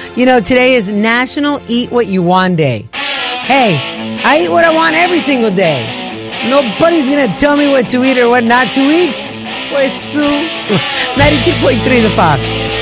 You know, today is National Eat What You Want Day. Hey, I eat what I want every single day. Nobody's going to tell me what to eat or what not to eat. Pues, 92.3 The Fox.